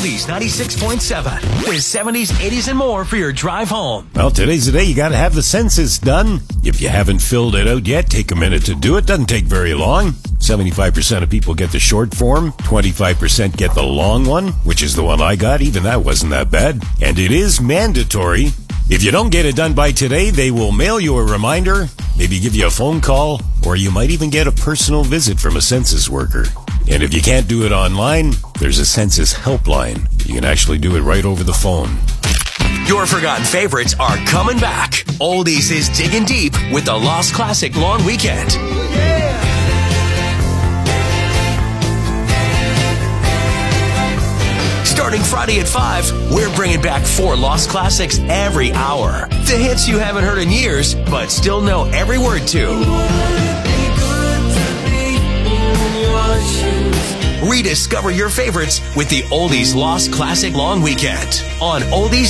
Oldies 96.7. There's 70s, 80s, and more for your drive home. Well, today's the day you got to have the census done. If you haven't filled it out yet, take a minute to do it. Doesn't take very long. 75% of people get the short form. 25% get the long one, which is the one I got. Even that wasn't that bad. And it is mandatory. If you don't get it done by today, they will mail you a reminder, maybe give you a phone call, or you might even get a personal visit from a census worker. And if you can't do it online, there's a census helpline. You can actually do it right over the phone. Your forgotten favorites are coming back. Oldies is digging deep with the Lost Classic Long Weekend. Starting Friday at 5, we're bringing back 4 Lost Classics every hour. The hits you haven't heard in years, but still know every word to. Rediscover your favorites with the Oldies Lost Classic Long Weekend on Oldies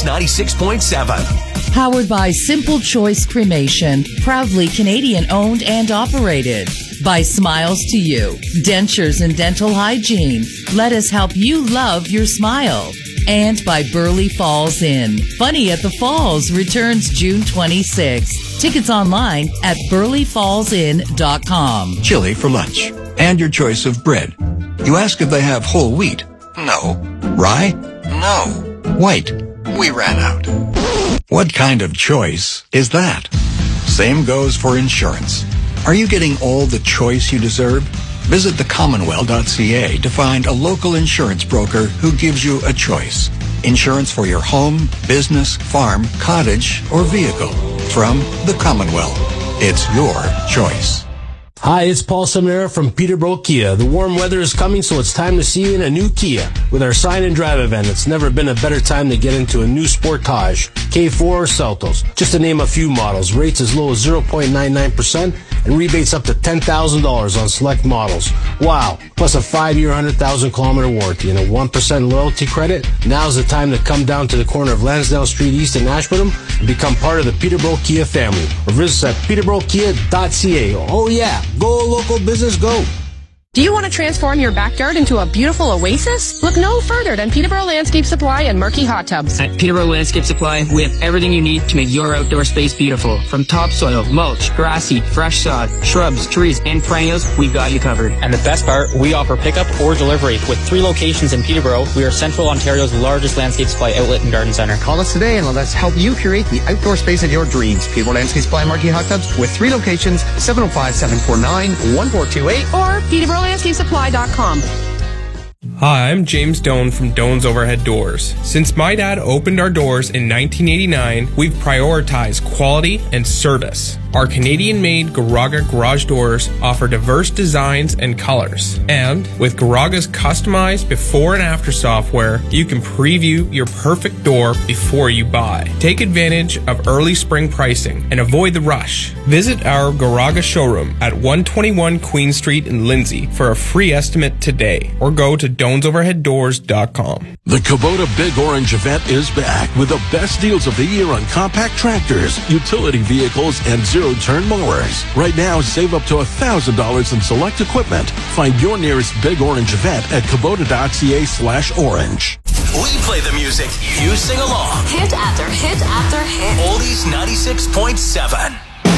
96.7. Powered by Simple Choice Cremation, proudly Canadian owned and operated. By Smiles to You, dentures and dental hygiene. Let us help you love your smile. And by Burley Falls Inn. Funny at the Falls returns June 26th. Tickets online at burleyfallsinn.com. Chili for lunch. And your choice of bread. You ask if they have whole wheat. No. Rye? No. White? We ran out. What kind of choice is that? Same goes for insurance. Are you getting all the choice you deserve? Visit thecommonwealth.ca to find a local insurance broker who gives you a choice. Insurance for your home, business, farm, cottage, or vehicle. From the Commonwealth. It's your choice. Hi, it's Paul Seminara from Peterborough Kia. The warm weather is coming, so it's time to see you in a new Kia. With our Sign and Drive event, it's never been a better time to get into a new Sportage, K4 or Seltos. Just to name a few models, rates as low as 0.99% and rebates up to $10,000 on select models. Wow! Plus a 5-year, 100,000-kilometer warranty and a 1% loyalty credit. Now's the time to come down to the corner of Lansdowne Street East in Ashburnham and become part of the Peterborough Kia family. Or visit us at peterboroughkia.ca. Oh yeah! Go local business, go! Do you want to transform your backyard into a beautiful oasis? Look no further than Peterborough Landscape Supply and Murky Hot Tubs. At Peterborough Landscape Supply, we have everything you need to make your outdoor space beautiful. From topsoil, mulch, grass seed, fresh sod, shrubs, trees, and perennials, we've got you covered. And the best part, we offer pickup or delivery. With 3 locations in Peterborough, we are Central Ontario's largest landscape supply outlet and garden centre. Call us today and let us help you curate the outdoor space of your dreams. Peterborough Landscape Supply and Murky Hot Tubs with 3 locations, 705-749-1428 or peterboroughlandscapesupplies.com. Hi, I'm James Doan from Doan's Overhead Doors. Since my dad opened our doors in 1989, we've prioritized quality and service. Our Canadian-made Garaga garage doors offer diverse designs and colors. And with Garaga's customized before and after software, you can preview your perfect door before you buy. Take advantage of early spring pricing and avoid the rush. Visit our Garaga showroom at 121 Queen Street in Lindsay for a free estimate today, or go to DoansOverheadDoors.com. The Kubota Big Orange event is back with the best deals of the year on compact tractors, utility vehicles, and zero-turn mowers. Right now, save up to $1,000 in select equipment. Find your nearest Big Orange event at Kubota.ca/orange. We play the music, you sing along. Hit after hit after hit. Oldies 96.7.